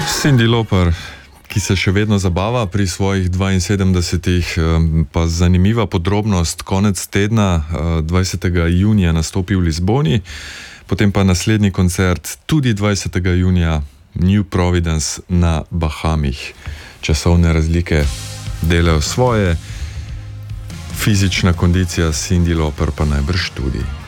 Cyndi Lauper, ki se še vedno zabava pri svojih 72, pa zanimiva podrobnost, konec tedna, 20. junija nastopi v Lizboni, potem pa naslednji koncert tudi 20. junija New Providence na Bahamih. Časovne razlike delajo svoje, fizična kondicija Cyndi Lauper pa najbrž tudi.